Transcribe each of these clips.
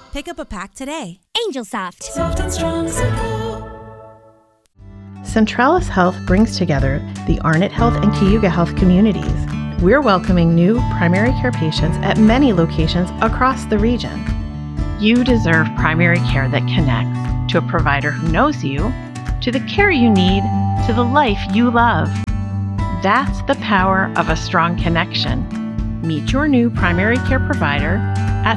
Pick up a pack today. Angel Soft. Soft and strong, simple. Centralis Health brings together the Arnott Health and Cayuga Health communities. We're welcoming new primary care patients at many locations across the region. You deserve primary care that connects to a provider who knows you, to the care you need, to the life you love. That's the power of a strong connection. Meet your new primary care provider at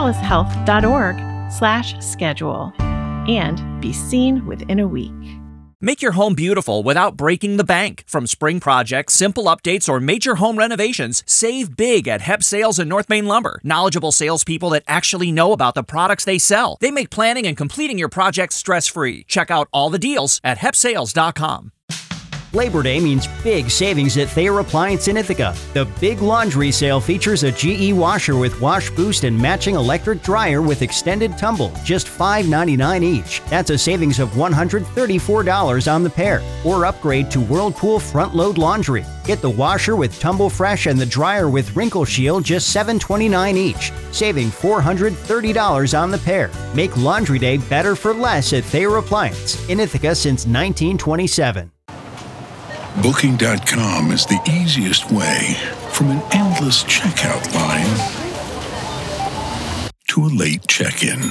centralishealth.org/schedule and be seen within a week. Make your home beautiful without breaking the bank. From spring projects, simple updates, or major home renovations, save big at Hep Sales and North Main Lumber. Knowledgeable salespeople that actually know about the products they sell. They make planning and completing your projects stress-free. Check out all the deals at hepsales.com. Labor Day means big savings at Thayer Appliance in Ithaca. The big laundry sale features a GE washer with wash boost and matching electric dryer with extended tumble, just $5.99 each. That's a savings of $134 on the pair. Or upgrade to Whirlpool front load laundry. Get the washer with Tumble Fresh and the dryer with Wrinkle Shield, just $7.29 each, saving $430 on the pair. Make laundry day better for less at Thayer Appliance in Ithaca since 1927. Booking.com is the easiest way from an endless checkout line to a late check-in.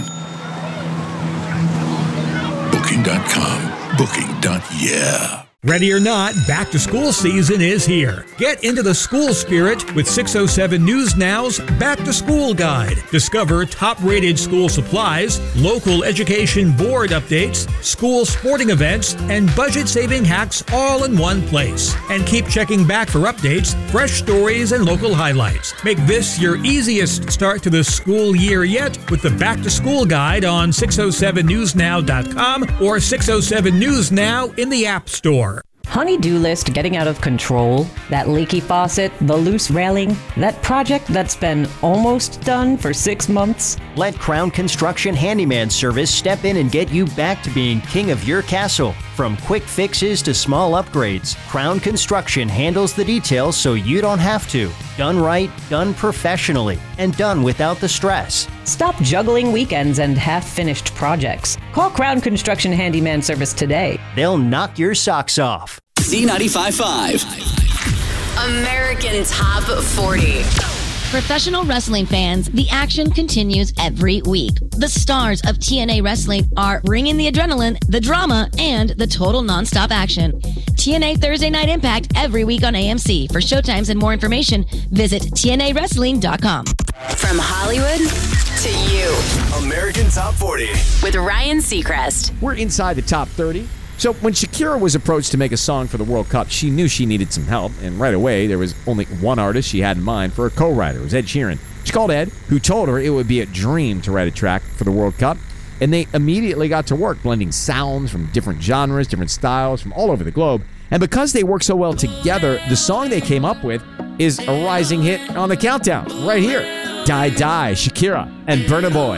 Booking.com. Booking.yeah. Ready or not, back to school season is here. Get into the school spirit with 607 News Now's Back to School Guide. Discover top-rated school supplies, local education board updates, school sporting events, and budget-saving hacks all in one place. And keep checking back for updates, fresh stories, and local highlights. Make this your easiest start to the school year yet with the Back to School Guide on 607newsnow.com or 607 News Now in the App Store. Honey-do list getting out of control, that leaky faucet, the loose railing, that project that's been almost done for 6 months. Let Crown Construction Handyman Service step in and get you back to being king of your castle. From quick fixes to small upgrades, Crown Construction handles the details so you don't have to. Done right, done professionally, and done without the stress. Stop juggling weekends and half-finished projects. Call Crown Construction Handyman Service today. They'll knock your socks off. Z95.5. American Top 40. Professional wrestling fans, the action continues every week. The stars of TNA Wrestling are bringing the adrenaline, the drama, and the total nonstop action. TNA Thursday Night Impact every week on AMC. For showtimes and more information, visit TNAWrestling.com. From Hollywood to you. American Top 40. With Ryan Seacrest. We're inside the top 30. So when Shakira was approached to make a song for the World Cup, she knew she needed some help, and right away there was only one artist she had in mind for a co-writer. It was Ed Sheeran. She called Ed, who told her it would be a dream to write a track for the World Cup, and they immediately got to work blending sounds from different genres, different styles from all over the globe. And because they work so well together, the song they came up with is a rising hit on the countdown right here. Die Die, Shakira and Burna Boy.